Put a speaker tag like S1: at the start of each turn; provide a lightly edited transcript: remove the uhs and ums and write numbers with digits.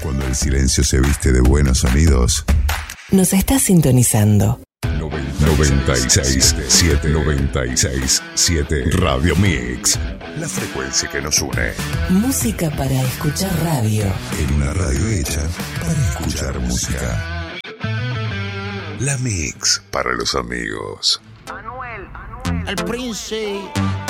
S1: Cuando el silencio se viste de buenos sonidos.
S2: Nos está sintonizando.
S1: 96.7 Radio Mix. La frecuencia que nos une.
S2: Música para escuchar radio.
S1: En una radio hecha para escuchar música. La Mix para los amigos.
S3: El Prince.